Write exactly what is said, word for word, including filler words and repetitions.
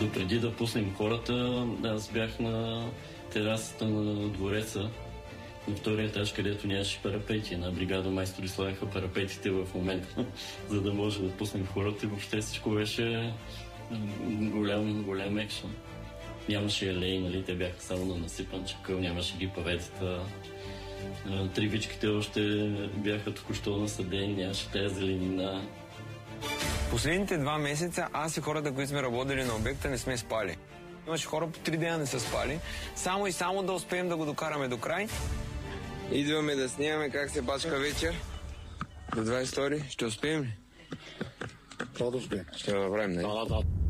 Допреди да пуснем хората, аз бях на терасата на двореца, на втория етаж, където нямаше парапети. Една бригада майстори слагаха парапетите в момента, за да може да пуснем хората и въобще всичко беше голям, голям екшън. Нямаше алеи, нали, те бяха само на насипан чакъл, нямаше ги паветата. Тривичките още бяха току-що насадени, нямаше тази зеленина. Последните два месеца аз и хората, които сме работили на обекта, не сме спали. Имаше хора по три дена не са спали, само и само да успеем да го докараме до край. Идваме да снимаме как се бачка вечер. До двадесет и втори ще успеем ли? Това да успеем. Ще го направим, не? Да, да, да.